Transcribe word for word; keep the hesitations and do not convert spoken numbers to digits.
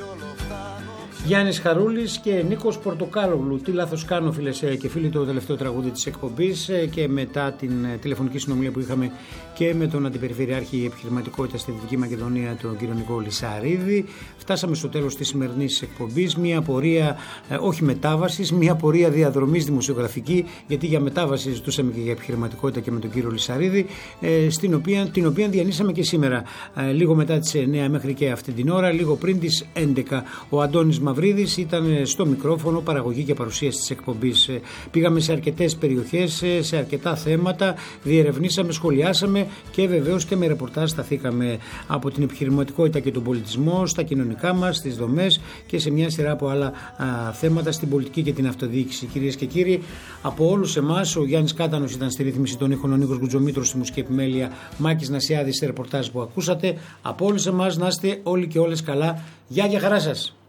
Γιάννης Χαρούλης και Νίκος Πορτοκάλογλου. Τι λάθος κάνω, φίλες και φίλοι, το τελευταίο τραγούδι της εκπομπής, και μετά την τηλεφωνική συνομιλία που είχαμε και με τον Αντιπεριφερειάρχη Επιχειρηματικότητα στη Δυτική Μακεδονία, τον κύριο Νικόλη Λισαρίδη. Φτάσαμε στο τέλος της σημερινής εκπομπής. Μια πορεία, ε, όχι μετάβασης, μια πορεία διαδρομής δημοσιογραφική, γιατί για μετάβαση ζητούσαμε και για επιχειρηματικότητα και με τον κύριο Λισαρίδη, ε, στην οποία, την οποία διανύσαμε και σήμερα, ε, λίγο μετά τις εννιά μέχρι και αυτή την ώρα, λίγο πριν τις έντεκα. Ο Αντώνης Μαυρίδης ήταν στο μικρόφωνο, παραγωγή και παρουσίαση της εκπομπής. Πήγαμε σε αρκετές περιοχές, σε αρκετά θέματα, διερευνήσαμε, σχολιάσαμε και βεβαίως και με ρεπορτάζ σταθήκαμε από την επιχειρηματικότητα και τον πολιτισμό, στα κοινωνικά μας, στις δομές και σε μια σειρά από άλλα α, θέματα, στην πολιτική και την αυτοδιοίκηση. Κυρίες και κύριοι, από όλους εμάς, ο Γιάννης Κάτανος ήταν στη ρύθμιση των ήχων, ο Νίκος Γκουτζομήτρος στη μουσική επιμέλεια, Μάκης Νασιάδης σε ρεπορτάζ που ακούσατε. Από όλους εμάς να είστε όλοι και όλες καλά. Γεια και χαρά σας.